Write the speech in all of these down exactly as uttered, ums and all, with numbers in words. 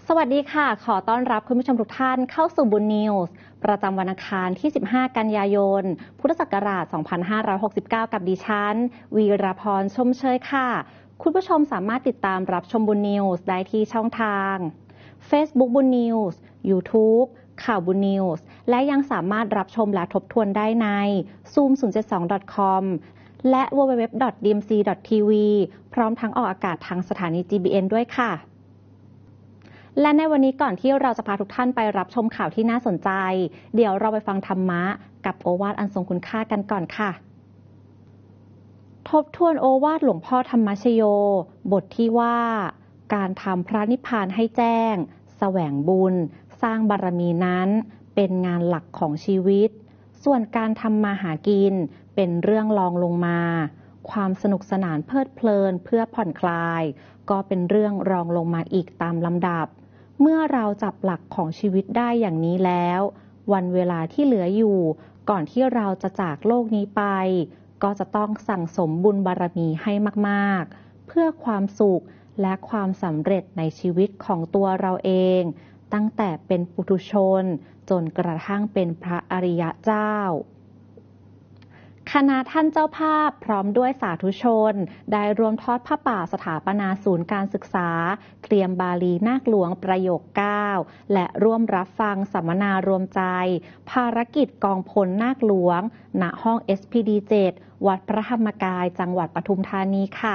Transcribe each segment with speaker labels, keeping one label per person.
Speaker 1: สวัสดีค่ะขอต้อนรับคุณผู้ชมทุกท่านเข้าสู่บุญนิวส์ประจำวันอังคารที่สิบห้ากันยายนพุทธศักราชสองพันห้าร้อยหกสิบเก้ากับดิฉันวีรพรชมเชยค่ะคุณผู้ชมสามารถติดตามรับชมบุญนิวส์ได้ที่ช่องทาง Facebook บุญนิวส์ YouTube ข่าวบุญนิวส์และยังสามารถรับชมและทบทวนได้ใน ซูม ศูนย์ เจ็ด สอง ดอท คอม และ ดับเบิลยู ดับเบิลยู ดับเบิลยู ดอท ดี เอ็ม ซี ดอท ที วี พร้อมทั้งออกอากาศทางสถานี จี บี เอ็น ด้วยค่ะและในวันนี้ก่อนที่เราจะพาทุกท่านไปรับชมข่าวที่น่าสนใจเดี๋ยวเราไปฟังธรรมะกับโอวาทอันทรงคุณค่ากันก่อนค่ะทบทวนโอวาทหลวงพ่อธรรมชโยบทที่ว่าการทำพระนิพพานให้แจ้งแสวงบุญสร้างบารมีนั้นเป็นงานหลักของชีวิตส่วนการทำมาหากินเป็นเรื่องรองลงมาความสนุกสนานเพลิดเพลินเพื่อผ่อนคลายก็เป็นเรื่องรองลงมาอีกตามลำดับเมื่อเราจับหลักของชีวิตได้อย่างนี้แล้ววันเวลาที่เหลืออยู่ก่อนที่เราจะจากโลกนี้ไปก็จะต้องสั่งสมบุญบารมีให้มากๆเพื่อความสุขและความสำเร็จในชีวิตของตัวเราเองตั้งแต่เป็นปุถุชนจนกระทั่งเป็นพระอริยเจ้าคณะท่านเจ้าภาพพร้อมด้วยสาธุชนได้รวมทอดผ้าป่าสถาปนาศูนย์การศึกษาเตรียมบาลีนาคหลวงประโยคเก้าและร่วมรับฟังสัมมนารวมใจภารกิจกองพลนาคหลวงณห้อง เอส พี ดี เจ็ด วัดพระธรรมกายจังหวัดปทุมธานีค่ะ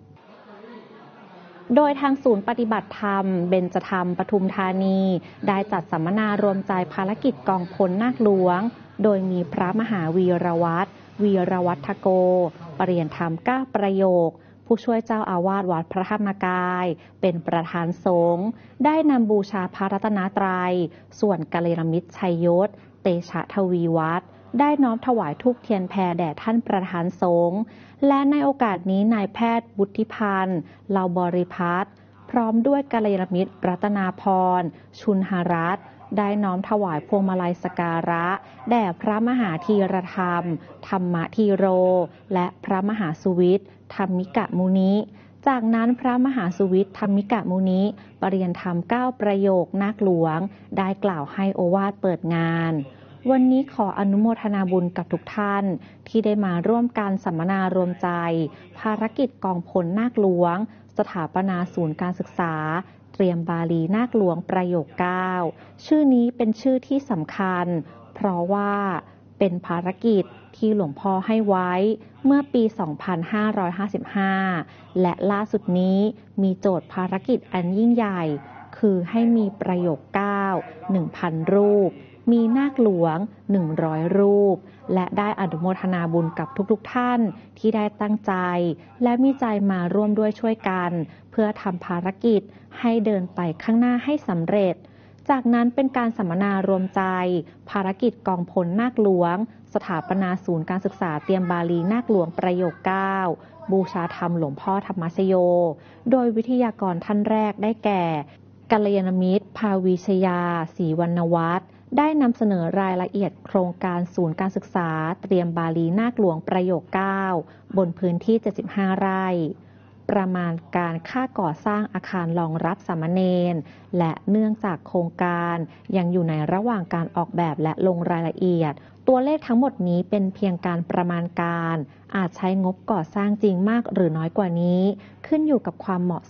Speaker 1: โดยทางศูนย์ปฏิบัติธรรมเบญจธรรมปทุมธานีได้จัดสัมมนารวมใจภารกิจกองพลนาคหลวงโดยมีพระมหาวีรวัตรวีรวัฒโกปรริยนธรรมเก้าประโยคผู้ช่วยเจ้าอาวาสวัดพระธรรมกายเป็นประธานสงฆ์ได้นำบูชาพระรัตนตรัยส่วนกัลยาณมิตรชัยยศเตชะทวีวัฒน์ได้น้อมถวายธูปเทียนแพแด่ท่านประธานสงฆ์และในโอกาสนี้นายแพทย์วุฒิพันธ์เหล่าบริพัตรพร้อมด้วยกัลยาณมิตรรัตนาพรชุนหรัตน์ได้น้อมถวายพวงมาลัยสการะแด่พระมหาธีรธรรมธรรมธีโรและพระมหาสุวิทย์ธรรมิกะมุนิจากนั้นพระมหาสุวิทย์ธรรมิกะมุนิปรริยนธรรมเก้าประโยคนาคหลวงได้กล่าวให้โอวาทเปิดงานวันนี้ขออนุโมทนาบุญกับทุกท่านที่ได้มาร่วมการสัมมนารวมใจภารกิจกองพลนาคหลวงสถาปนาศูนย์การศึกษาเตรียมบาลีนาคหลวงประโยคเก้าชื่อนี้เป็นชื่อที่สำคัญเพราะว่าเป็นภารกิจที่หลวงพ่อให้ไว้เมื่อปี สองพันห้าร้อยห้าสิบห้า และล่าสุดนี้มีโจทย์ภารกิจอันยิ่งใหญ่คือให้มีประโยคเก้า หนึ่งพัน รูปมีนาคหลวงหนึ่งร้อยรูปและได้อนุโมทนาบุญกับทุกๆท่านที่ได้ตั้งใจและมีใจมาร่วมด้วยช่วยกันเพื่อทำภารกิจให้เดินไปข้างหน้าให้สำเร็จจากนั้นเป็นการสัมมนารวมใจภารกิจกองพลนาคหลวงสถาปนาศูนย์การศึกษาเตรียมบาลีนาคหลวงประโยคเก้าบูชาธรรมหลวงพ่อธรรมชโยโดยวิทยากรท่านแรกได้แก่กัลยาณมิตรภาวิชยาศรีวรรณวัฒน์ได้นำเสนอรายละเอียดโครงการศูนย์การศึกษาเตรียมบาลีนาคหลวงประโยคเก้าบนพื้นที่เจ็ดสิบห้าไร่ประมาณการค่าก่อสร้างอาคารรองรับสามเณรและเนื่องจากโครงการยังอยู่ในระหว่างการออกแบบและลงรายละเอียดตัวเลขทั้งหมดนี้เป็นเพียงการประมาณการอาจใช้งบก่อสร้างจริงมากหรือน้อยกว่านี้ขึ้นอยู่กับความเหมาะ